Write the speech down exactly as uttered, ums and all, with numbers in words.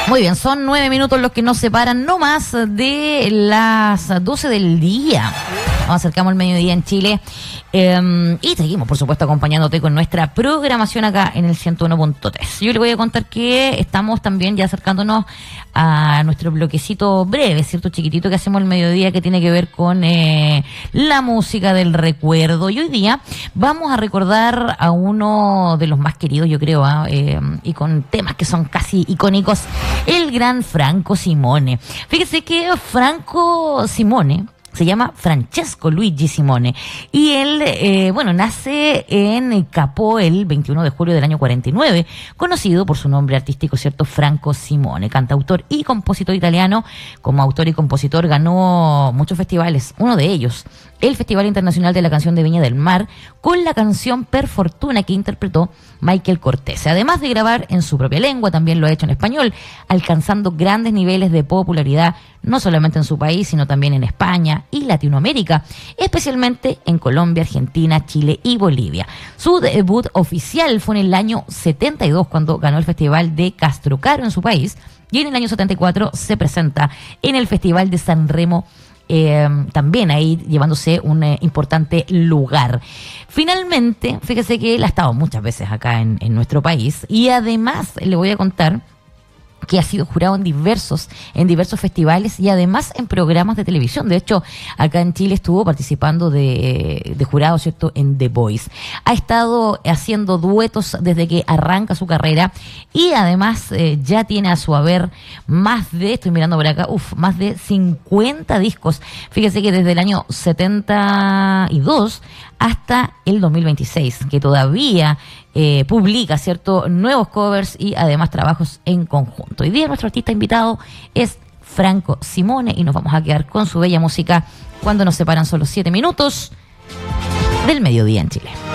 Muy bien, son nueve minutos los que nos separan, no más de las doce del día. Nos acercamos al mediodía en Chile eh, y seguimos, por supuesto, acompañándote con nuestra programación acá en el ciento uno punto tres. Yo le voy a contar que estamos también ya acercándonos a nuestro bloquecito breve, ¿cierto? Chiquitito que hacemos al mediodía, que tiene que ver con eh, la música del recuerdo. Y hoy día vamos a recordar a uno de los más queridos, yo creo, ¿eh? Eh, y con temas que son casi icónicos, el gran Franco Simone. Fíjese que Franco Simone se llama Francesco Luigi Simone y él, eh, bueno, nace en Capó el veintiuno de julio del año cuarenta y nueve, conocido por su nombre artístico, ¿cierto? Franco Simone, cantautor y compositor italiano. Como autor y compositor ganó muchos festivales, uno de ellos el Festival Internacional de la Canción de Viña del Mar, con la canción Per Fortuna que interpretó Michael Cortese. Además de grabar en su propia lengua, también lo ha hecho en español, alcanzando grandes niveles de popularidad, no solamente en su país, sino también en España y Latinoamérica, especialmente en Colombia, Argentina, Chile y Bolivia. Su debut oficial fue en el año setenta y dos, cuando ganó el Festival de Castrocaro en su país, y en el año setenta y cuatro se presenta en el Festival de San Remo, Eh, también ahí llevándose un eh, importante lugar. Finalmente, fíjese que él ha estado muchas veces acá en, en nuestro país, y además le voy a contar que ha sido jurado en diversos, en diversos festivales y además en programas de televisión. De hecho, acá en Chile estuvo participando de, de jurado, ¿cierto?, en The Voice. Ha estado haciendo duetos desde que arranca su carrera, y además eh, ya tiene a su haber más de, estoy mirando por acá, uf, más de cincuenta discos. Fíjese que desde el año setenta y dos hasta el dos mil veintiséis, que todavía eh, publica, ¿cierto?, nuevos covers y además trabajos en conjunto. Hoy día nuestro artista invitado es Franco Simone y nos vamos a quedar con su bella música cuando nos separan solo siete minutos del mediodía en Chile.